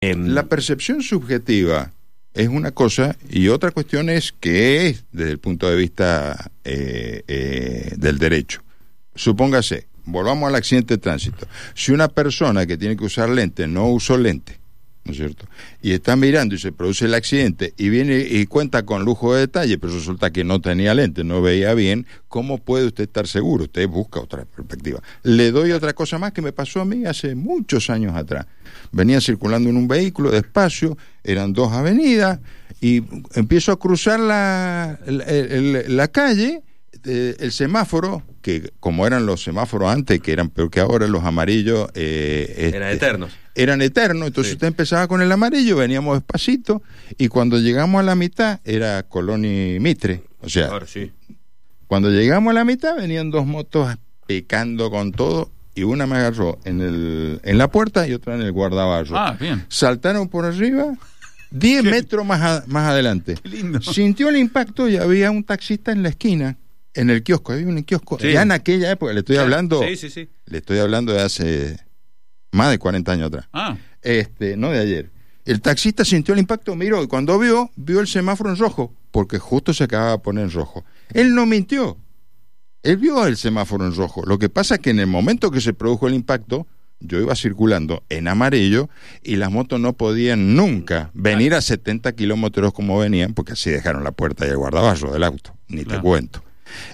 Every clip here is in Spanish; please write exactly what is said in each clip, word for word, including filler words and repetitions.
Eh, La percepción subjetiva es una cosa y otra cuestión es qué es desde el punto de vista eh, eh, del derecho. Supóngase, volvamos al accidente de tránsito. Si una persona que tiene que usar lente no usó lente, ¿no es cierto?, y está mirando y se produce el accidente y viene y cuenta con lujo de detalle, pero resulta que no tenía lente, no veía bien, ¿cómo puede usted estar seguro? Usted busca otra perspectiva. Le doy otra cosa más que me pasó a mí hace muchos años atrás. Venía circulando en un vehículo despacio, eran dos avenidas, y empiezo a cruzar la, la, la, la calle, eh, el semáforo, que como eran los semáforos antes, que eran peor que ahora, los amarillos... Eh, eran este, eternos. Eran eternos, entonces Sí. usted empezaba con el amarillo, veníamos despacito, y cuando llegamos a la mitad, era Colón y Mitre, o sea, Ahora sí. cuando llegamos a la mitad, venían dos motos picando con todo, y una me agarró en el en la puerta y otra en el guardabarro. Ah, bien. Saltaron por arriba, diez metros más, a- más adelante. Qué lindo. Sintió el impacto y había un taxista en la esquina, en el kiosco, había un kiosco. Sí. Ya en aquella época, le estoy hablando, Sí, sí, sí. le estoy hablando de hace más de cuarenta años atrás. Ah, Este, no de ayer. El taxista sintió el impacto, miró, y cuando vio, vio el semáforo en rojo, porque justo se acababa de poner en rojo. Él no mintió. Él vio el semáforo en rojo. Lo que pasa es que en el momento que se produjo el impacto, yo iba circulando en amarillo y las motos no podían nunca venir a setenta kilómetros como venían, porque así dejaron la puerta y el guardabarro del auto, ni Claro. te cuento.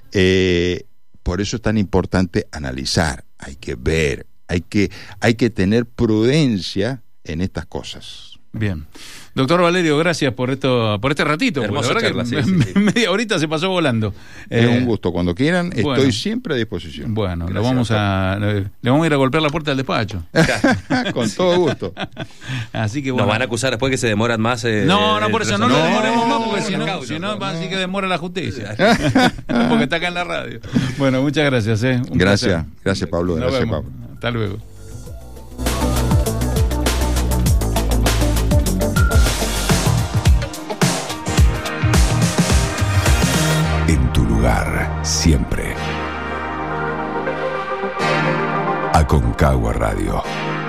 Eh, por eso es tan importante analizar, hay que ver, hay que, hay que tener prudencia en estas cosas. bien. Doctor Valerio, gracias por esto, por este ratito. porque Hermosa la verdad charla, que sí, sí, sí. media horita se pasó volando. Es Eh, un gusto, cuando quieran, bueno. estoy siempre a disposición. Bueno, le Gracias, vamos a le vamos a ir a golpear la puerta del despacho. Con todo gusto. Así que bueno. Nos van a acusar después que se demoran más. Eh, No, no, por eso no, No, lo demoremos más, porque no, si no, no, si no, no, no, va a decir no. que demora la justicia. Porque está acá en la radio. Bueno, muchas gracias. Eh. Un Gracias, placer. gracias Pablo, Nos gracias vemos. Pablo. Hasta luego. En tu lugar, siempre. Aconcagua Radio.